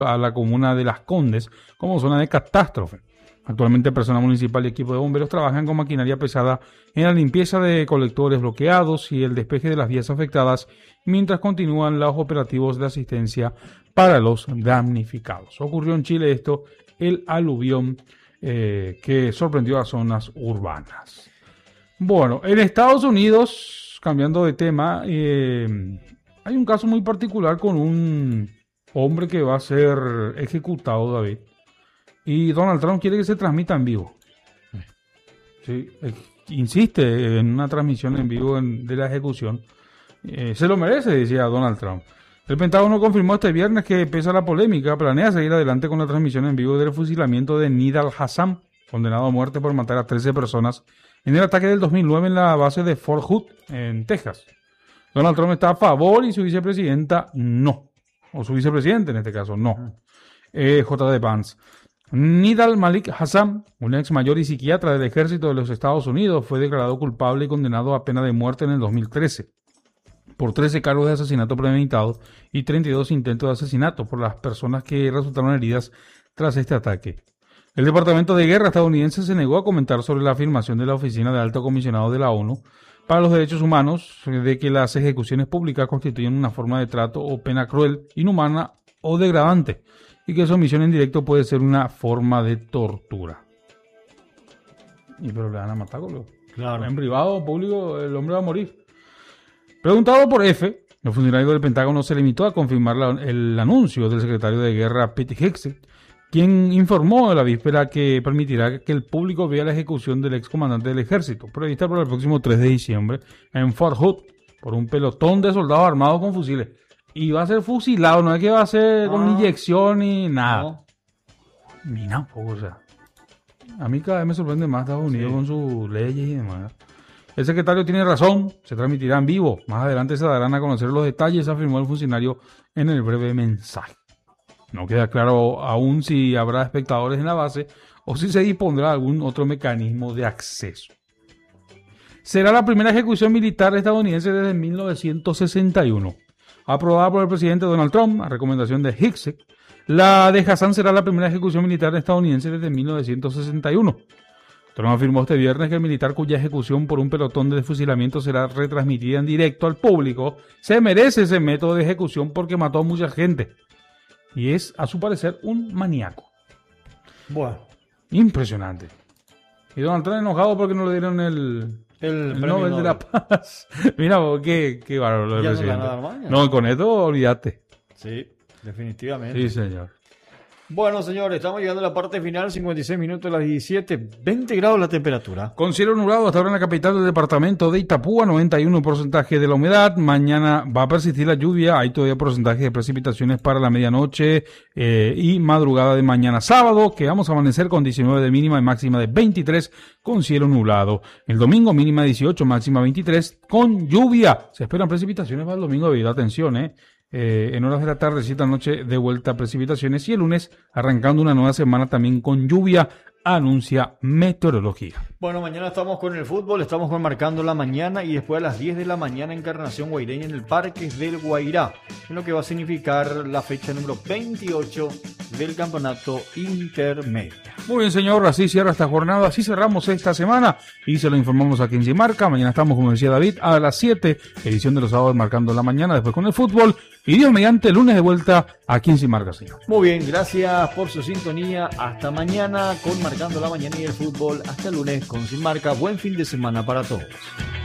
a la comuna de Las Condes como zona de catástrofe. Actualmente personal municipal y equipo de bomberos trabajan con maquinaria pesada en la limpieza de colectores bloqueados y el despeje de las vías afectadas, mientras continúan los operativos de asistencia para los damnificados. Ocurrió en Chile el aluvión que sorprendió a zonas urbanas. Bueno, en Estados Unidos, cambiando de tema, hay un caso muy particular con un hombre que va a ser ejecutado, David. Y Donald Trump quiere que se transmita en vivo. Sí, insiste en una transmisión en vivo de la ejecución. Se lo merece, decía Donald Trump. El Pentágono confirmó este viernes que, pese a la polémica, planea seguir adelante con la transmisión en vivo del fusilamiento de Nidal Hassam, condenado a muerte por matar a 13 personas en el ataque del 2009 en la base de Fort Hood, en Texas. Donald Trump está a favor y su vicepresidenta no. O su vicepresidente, en este caso, no. J.D. Vance. Nidal Malik Hassam, un ex mayor y psiquiatra del ejército de los Estados Unidos, fue declarado culpable y condenado a pena de muerte en el 2013 por 13 cargos de asesinato premeditado y 32 intentos de asesinato por las personas que resultaron heridas tras este ataque. El Departamento de Guerra estadounidense se negó a comentar sobre la afirmación de la Oficina del Alto Comisionado de la ONU para los Derechos Humanos de que las ejecuciones públicas constituyen una forma de trato o pena cruel, inhumana o degradante, y que su omisión en directo puede ser una forma de tortura. Y pero le van a matar, boludo. Claro. En privado o público, el hombre va a morir. Preguntado por F, el funcionario del Pentágono se limitó a confirmar el anuncio del secretario de Guerra Pete Hegseth, quien informó de la víspera que permitirá que el público vea la ejecución del excomandante del ejército, prevista para el próximo 3 de diciembre en Fort Hood, por un pelotón de soldados armados con fusiles. Y va a ser fusilado, no es que va a ser con inyección ni nada. No. Ni nada, o sea. A mí cada vez me sorprende más Estados Unidos con sus leyes y demás. El secretario tiene razón, se transmitirá en vivo. Más adelante se darán a conocer los detalles, afirmó el funcionario en el breve mensaje. No queda claro aún si habrá espectadores en la base o si se dispondrá algún otro mecanismo de acceso. Será la primera ejecución militar estadounidense desde 1961. Aprobada por el presidente Donald Trump, a recomendación de Hegseth, la de Hassan será la primera ejecución militar estadounidense desde 1961. Trump afirmó este viernes que el militar cuya ejecución por un pelotón de fusilamiento será retransmitida en directo al público se merece ese método de ejecución porque mató a mucha gente. Y es, a su parecer, un maníaco. Bueno. Impresionante. Y Donald Trump enojado porque no le dieron el Nobel de la Paz. Mira, qué bárbaro lo del presidente. No, con esto olvídate. Sí, definitivamente. Sí, señor. Bueno, señores, estamos llegando a la parte final, 56 minutos a las 17, 20 grados la temperatura. Con cielo nublado hasta ahora en la capital del departamento de Itapúa, 91% de la humedad. Mañana va a persistir la lluvia, hay todavía porcentaje de precipitaciones para la medianoche y madrugada de mañana sábado, que vamos a amanecer con 19 de mínima y máxima de 23 con cielo nublado. El domingo mínima 18, máxima 23 con lluvia. Se esperan precipitaciones para el domingo debido a atención, en horas de la tardecita, noche de vuelta precipitaciones y el lunes arrancando una nueva semana también con lluvia, anuncia meteorología. Bueno, mañana estamos con el fútbol, estamos con Marcando la Mañana y después a las 10 de la mañana Encarnación Guaireña en el Parque del Guairá, en lo que va a significar la fecha número 28 del campeonato intermedio. Muy bien, señor, así cierra esta jornada, así cerramos esta semana y se lo informamos aquí en Sin Marca. Mañana estamos, como decía David, a las 7, edición de los sábados Marcando la Mañana, después con el fútbol y Dios mediante, el lunes de vuelta aquí en Sin Marca, señor. Muy bien, gracias por su sintonía. Hasta mañana con Marcando la Mañana y el fútbol. Hasta el lunes con Sin Marca. Buen fin de semana para todos.